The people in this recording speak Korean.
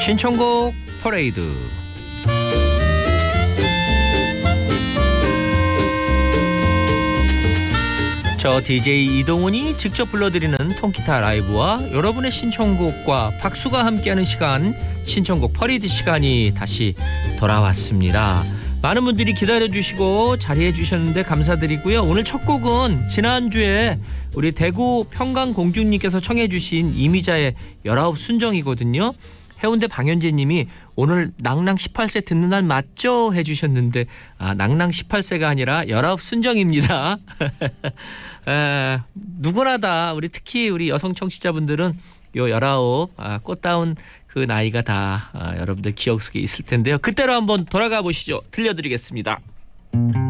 신청곡 퍼레이드. 저 DJ 이동훈이 직접 불러드리는 통기타 라이브와 여러분의 신청곡과 박수가 함께하는 시간, 신청곡 퍼레이드 시간이 다시 돌아왔습니다. 많은 분들이 기다려주시고 자리해 주셨는데 감사드리고요. 오늘 첫 곡은 지난주에 우리 대구 평강공주님께서 청해 주신 이미자의 19순정이거든요. 해운대 방현재님이 오늘 낭낭 18세 듣는 날 맞죠? 해주셨는데 낭낭 18세가 아니라 19순정입니다. 누구나 다 우리 특히 우리 여성 청취자분들은 요 19 꽃다운 그 나이가 다 여러분들 기억 속에 있을 텐데요. 그때로 한번 돌아가 보시죠. 들려드리겠습니다.